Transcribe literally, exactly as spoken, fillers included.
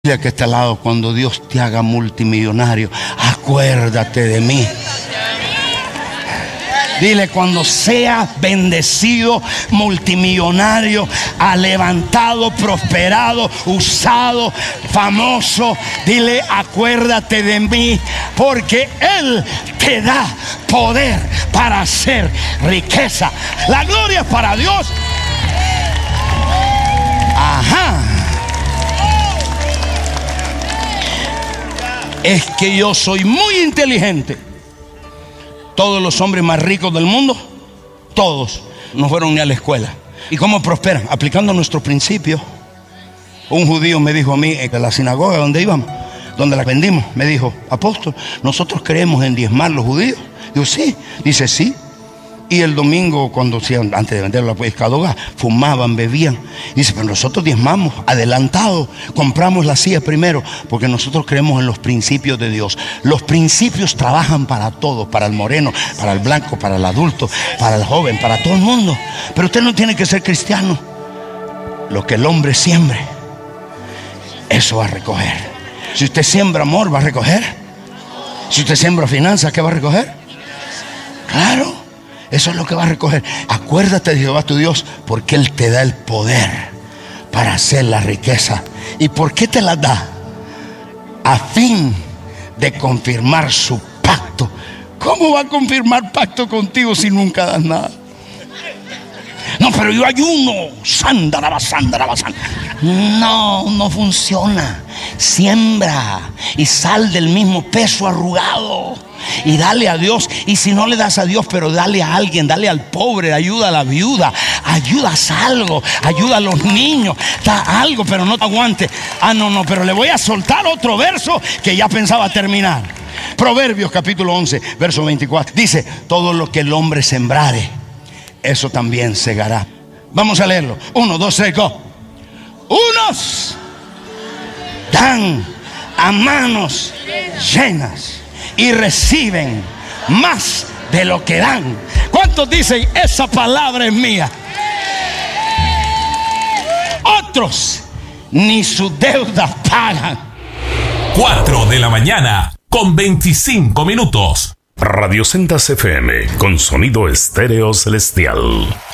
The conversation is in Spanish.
Dile que está al lado, cuando Dios te haga multimillonario, acuérdate de mí. Dile, cuando sea bendecido, multimillonario, levantado, prosperado, usado, famoso, dile, acuérdate de mí, porque Él te da poder para hacer riqueza. La gloria es para Dios. Ajá. Es que yo soy muy inteligente. Todos los hombres más ricos del mundo, todos, no fueron ni a la escuela. ¿Y cómo prosperan? Aplicando nuestros principios. Un judío me dijo a mí, en la sinagoga donde íbamos, donde la vendimos, me dijo: apóstol, nosotros creemos en diezmar los judíos. Digo, sí. Dice, sí. Y el domingo, cuando antes de vender la pescadoga, fumaban, bebían. Dice, pero nosotros diezmamos, adelantado, compramos la silla primero, porque nosotros creemos en los principios de Dios. Los principios trabajan para todos, para el moreno, para el blanco, para el adulto, para el joven, para todo el mundo. Pero usted no tiene que ser cristiano. Lo que el hombre siembre, eso va a recoger. Si usted siembra amor, va a recoger. Si usted siembra finanzas, ¿qué va a recoger? Claro. Eso es lo que va a recoger. Acuérdate de Jehová tu Dios, porque Él te da el poder para hacer la riqueza. ¿Y por qué te la da? A fin de confirmar su pacto. ¿Cómo va a confirmar pacto contigo si nunca das nada? No, pero yo ayuno. Sándara, sándara, sándara. No, no funciona. Siembra y sal del mismo peso arrugado. Y dale a Dios. Y si no le das a Dios, pero dale a alguien, dale al pobre, ayuda a la viuda, ayudas algo, ayuda a los niños, da algo, pero no te aguante. Ah, no, no, pero le voy a soltar otro verso que ya pensaba terminar. Proverbios capítulo once, verso veinticuatro. Dice, todo lo que el hombre sembrare, eso también segará. Vamos a leerlo. Uno, dos, tres, go. Unos dan a manos llenas y reciben más de lo que dan. ¿Cuántos dicen, esa palabra es mía? Otros ni sus deudas pagan. Cuatro de la mañana con veinticinco minutos. Radio Sendas F M con sonido estéreo celestial.